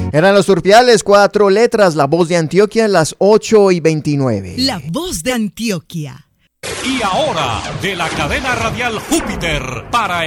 Eran los Turpiales, 4 letras, La Voz de Antioquia, las 8:29. La Voz de Antioquia. Y ahora, de la cadena radial Júpiter, para